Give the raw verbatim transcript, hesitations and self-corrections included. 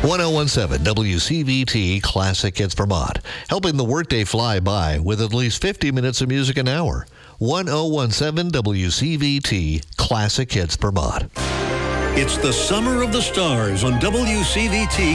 ten seventeen W C V T Classic Hits Vermont, helping the workday fly by with at least fifty minutes of music an hour. ten seventeen W C V T Classic Hits Vermont. It's the Summer of the Stars on W C V T